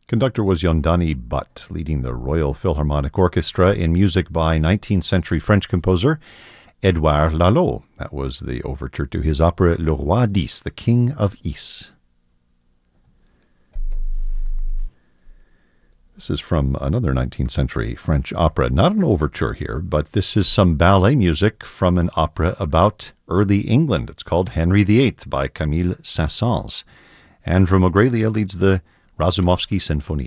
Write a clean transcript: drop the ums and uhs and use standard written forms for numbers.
Conductor was Yondani Butt, leading the Royal Philharmonic Orchestra in music by 19th century French composer Édouard Lalo. That was the overture to his opera Le Roi d'Ys, the King of Ys. This is from another 19th century French opera. Not an overture here, but this is some ballet music from an opera about early England. It's called Henry VIII by Camille Saint-Saëns. Andrew Mogrelia leads the Razumovsky Sinfonia.